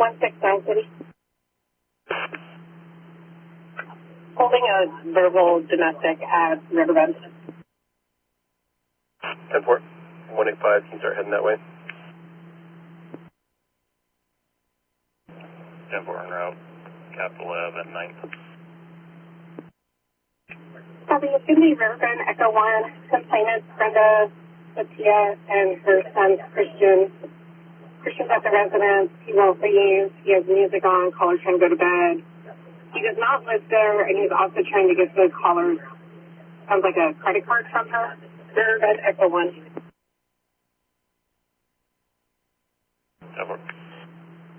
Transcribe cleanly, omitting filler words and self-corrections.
169 City. Holding a verbal domestic at Riverbend. 10-4. 185, can you start heading that way? 10-4 en route. Capital Ave at 9th. Copy, it's going to be Riverbend Echo 1. Complainant Brenda Satia and her son Christian. Christian's at the residence. He won't leave. He has music on. Caller's trying to go to bed. He does not live there, and he's also trying to get the caller's, sounds like a credit card from her. Riverbend Echo 1. 10-4.